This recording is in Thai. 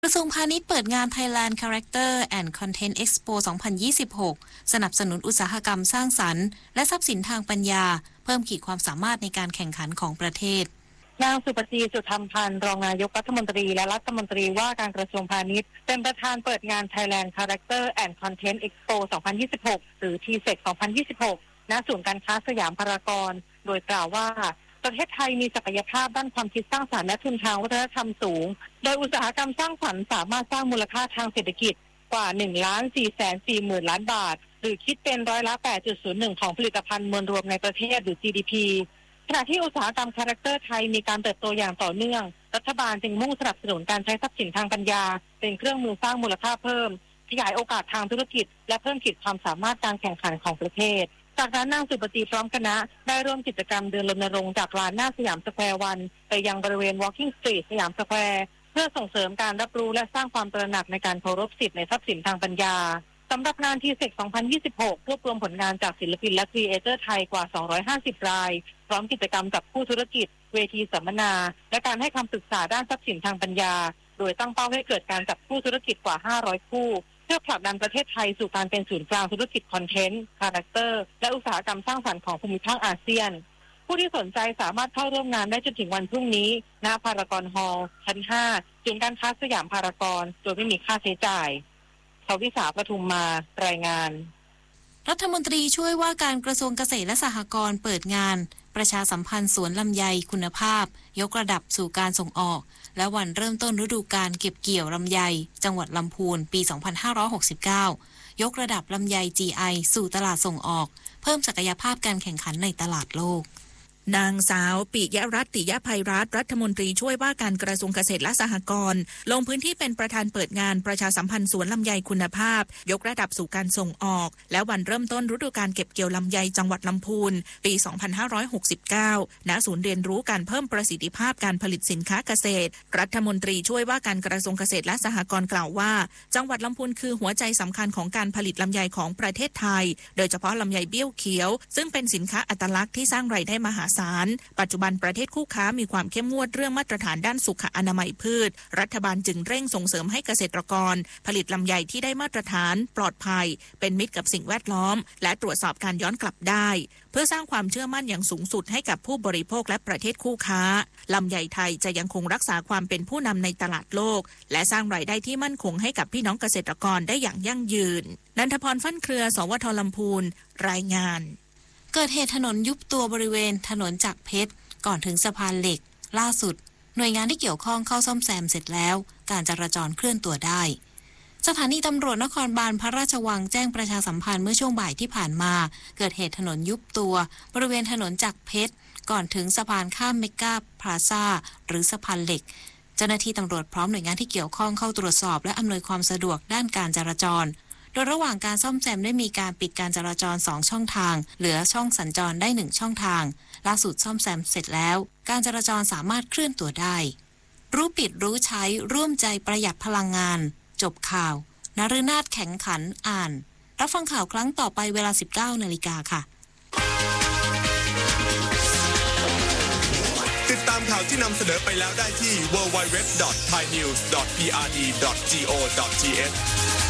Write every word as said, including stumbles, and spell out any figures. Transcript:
กระทรวงพาณิชย์เปิดงาน Thailand Character and Content Expo สองพันยี่สิบหก สนับสนุนอุตสาหกรรมสร้างสรรค์และทรัพย์สินทางปัญญาเพิ่มขีดความสามารถในการแข่งขันของประเทศนางสุปจีจุฑัมพันธ์รองนายกรัฐมนตรีและรัฐมนตรีว่าการกระทรวงพาณิชย์เป็นประธานเปิดงาน Thailand Character and Content Expo สองพันยี่สิบหก หรือ ที เซค สองพันยี่สิบหก ณ ศูนย์การค้าสยามพารากอนโดยกล่าวว่าประเทศไทยมีศักยภาพด้านความคิดสร้างสรรค์และทุนทางวัฒนธรรมสูงโดยอุตสาหกรรมสร้างสรรค์สามารถสร้างมูลค่าทางเศรษฐกิจกว่า หนึ่งล้านสี่แสนสี่หมื่น ล้านบาทหรือคิดเป็นร้อยละ แปดจุดศูนย์หนึ่ง ของผลิตภัณฑ์มวลรวมในประเทศหรือ จี ดี พี ขณะที่อุตสาหกรรมคาแรคเตอร์ไทยมีการเติบโตอย่างต่อเนื่องรัฐบาลจึงมุ่งสนับสนุนการใช้ทรัพย์สินทางปัญญาเป็นเครื่องมือสร้างมูลค่าเพิ่มขยายโอกาสทางธุรกิจและเพิ่มขีดความสามารถการแข่งขันของประเทศจากนั้นนางสุปจีพร้อมคณะได้ร่วมกิจกรรมเดินรณรงค์จากลานหน้าสยามสแควร์วันไปยังบริเวณ Walking Street สยามสแควร์เพื่อส่งเสริมการรับรู้และสร้างความตระหนักในการเคารพสิทธิในทรัพย์สินทางปัญญาสำหรับงาน ที เซค สองพันยี่สิบหก รวบรวมผลงานจากศิลปินและครีเอเตอร์ไทยกว่า สองร้อยห้าสิบ รายพร้อมกิจกรรมกับผู้ธุรกิจเวทีสัมมนาและการให้คำปรึกษาด้านทรัพย์สินทางปัญญาโดยตั้งเป้าให้เกิดการจับคู่ธุรกิจกว่าห้าร้อยคู่เพื่อผลักดันประเทศไทยสู่การเป็นศูนย์กลางธุรกิจคอนเทนต์คาแรคเตอร์และอุตสาหกรรมสร้างสรรค์ของภูมิภาคอาเซียนผู้ที่สนใจสามารถเข้าร่วมงานได้จนถึงวันพรุ่งนี้ณพารากอนฮอลล์ชั้นห้าศูนย์การค้าสยามพารากอนโดยไม่มีค่าใช้จ่ายชวิสาปทุมมารายงานรัฐมนตรีช่วยว่าการกระทรวงเกษตรและสหกรณ์เปิดงานประชาสัมพันธ์สวนลำไยคุณภาพยกระดับสู่การส่งออกและวันเริ่มต้นฤดูกาลเก็บเกี่ยวลำไยจังหวัดลำพูนปี สองพันห้าร้อยหกสิบเก้า ยกระดับลำไย จี ไอ สู่ตลาดส่งออกเพิ่มศักยภาพการแข่งขันในตลาดโลกนางสาวปิยรัตน์ ติยภัยรัตน์รัฐมนตรีช่วยว่าการกระทรวงเกษตรและสหกรณ์ลงพื้นที่เป็นประธานเปิดงานประชาสัมพันธ์สวนลำไยคุณภาพยกระดับสู่การส่งออกและวันเริ่มต้นฤดูกาลเก็บเกี่ยวลำไยจังหวัดลำพูนปี สองพันห้าร้อยหกสิบเก้า ณ ศูนย์เรียนรู้การเพิ่มประสิทธิภาพการผลิตสินค้าเกษตรรัฐมนตรีช่วยว่าการกระทรวงเกษตรและสหกรณ์กล่าวว่าจังหวัดลำพูนคือหัวใจสำคัญของการผลิตลำไยของประเทศไทยโดยเฉพาะลำไยเบี้ยวเขียวซึ่งเป็นสินค้าอัตลักษณ์ที่สร้างรายได้มหาศาลปัจจุบันประเทศคู่ค้ามีความเข้มงวดเรื่องมาตรฐานด้านสุขอนามัยพืชรัฐบาลจึงเร่งส่งเสริมให้เกษตรกรผลิตลำไยที่ได้มาตรฐานปลอดภัยเป็นมิตรกับสิ่งแวดล้อมและตรวจสอบการย้อนกลับได้เพื่อสร้างความเชื่อมั่นอย่างสูงสุดให้กับผู้บริโภคและประเทศคู่ค้าลำไยไทยจะยังคงรักษาความเป็นผู้นำในตลาดโลกและสร้างรายได้ที่มั่นคงให้กับพี่น้องเกษตรกรได้อย่างยั่งยืนนันทพรฟั่นเครือสวทลำพูนรายงานเกิดเหตุถนนยุบตัวบริเวณถนนจักรเพชรก่อนถึงสะพานเหล็กล่าสุดหน่วยงานที่เกี่ยวข้องเข้าซ่อมแซมเสร็จแล้วการจราจรเคลื่อนตัวได้สถานีตำรวจนครบาลพระราชวังแจ้งประชาสัมพันธ์เมื่อช่วงบ่ายที่ผ่านมาเกิดเหตุถนนยุบตัวบริเวณถนนจักรเพชรก่อนถึงสะพานข้ามเมกาพลาซ่าหรือสะพานเหล็กเจ้าหน้าที่ตำรวจพร้อมหน่วยงานที่เกี่ยวข้องเข้าตรวจสอบและอำนวยความสะดวกด้านการจราจรโดยระหว่างการซ่อมแซมได้มีการปิดการจราจรสองช่องทางเหลือช่องสัญจรได้หนึ่งช่องทางล่าสุดซ่อมแซมเสร็จแล้วการจราจรสามารถเคลื่อนตัวได้รู้ปิดรู้ใช้ร่วมใจประหยัดพลังงานจบข่าวนฤนาถแข็งขันอ่านรับฟังข่าวครั้งต่อไปเวลา สิบเก้านาฬิกาค่ะติดตามข่าวที่นำเสนอไปแล้วได้ที่ ดับเบิลยู ดับเบิลยู ดับเบิลยู ดอท ไทยนิวส์ ดอท พี อาร์ ดี ดอท จี โอ ดอท ที เอช